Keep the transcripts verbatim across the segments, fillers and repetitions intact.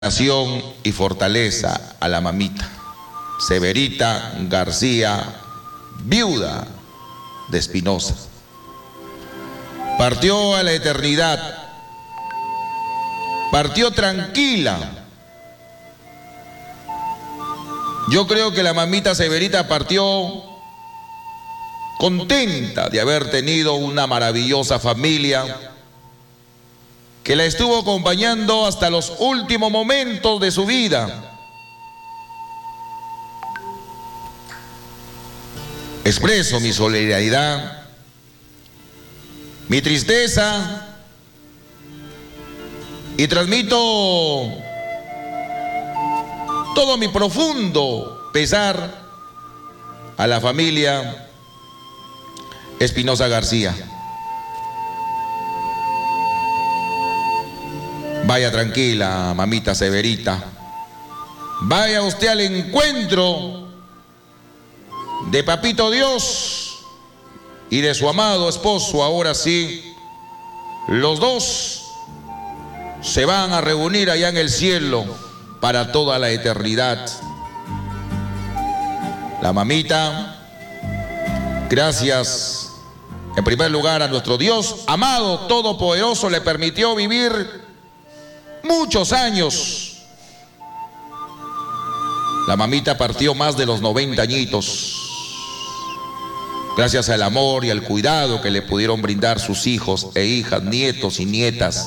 Y fortaleza a la mamita Severita García, viuda de Espinosa. Partió a la eternidad, partió tranquila. Yo creo que la mamita Severita partió contenta de haber tenido una maravillosa familia que la estuvo acompañando hasta los últimos momentos de su vida. Expreso mi solidaridad, mi tristeza y transmito todo mi profundo pesar a la familia Espinosa García. Vaya tranquila, mamita Severita. Vaya usted al encuentro de Papito Dios y de su amado esposo. Ahora sí, los dos se van a reunir allá en el cielo para toda la eternidad. La mamita, gracias en primer lugar a nuestro Dios amado, todopoderoso, le permitió vivir muchos años. La mamita partió más de los noventa añitos, gracias al amor y al cuidado que le pudieron brindar sus hijos e hijas, nietos y nietas.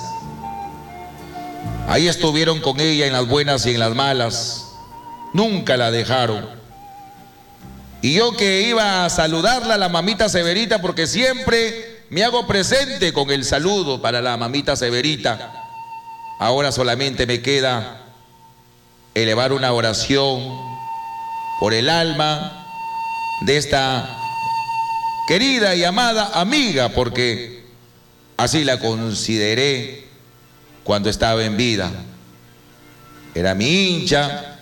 Ahí estuvieron con ella en las buenas y en las malas, nunca la dejaron. Y yo que iba a saludarla a la mamita Severita, porque siempre me hago presente con el saludo para la mamita Severita, ahora solamente me queda elevar una oración por el alma de esta querida y amada amiga, porque así la consideré cuando estaba en vida. Era mi hincha,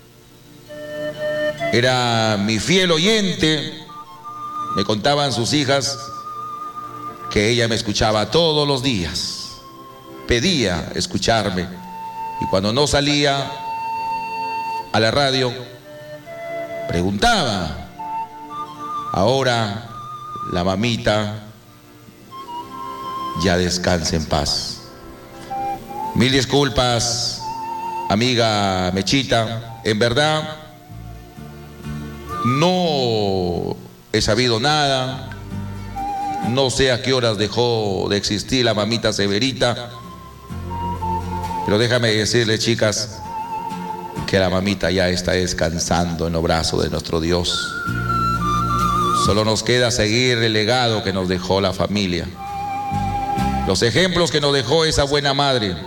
era mi fiel oyente. Me contaban sus hijas que ella me escuchaba todos los días. Pedía escucharme, y cuando no salía a la radio preguntaba. Ahora la mamita ya descansa en paz. Mil disculpas, amiga Mechita, en verdad no he sabido nada, no sé a qué horas dejó de existir la mamita Severita. Pero déjame decirle, chicas, que la mamita ya está descansando en los brazos de nuestro Dios. Solo nos queda seguir el legado que nos dejó la familia, los ejemplos que nos dejó esa buena madre,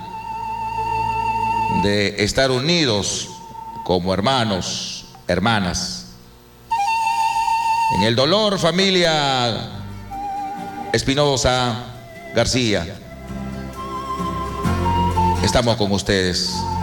de estar unidos como hermanos, hermanas. En el dolor, familia Espinosa García, estamos con ustedes.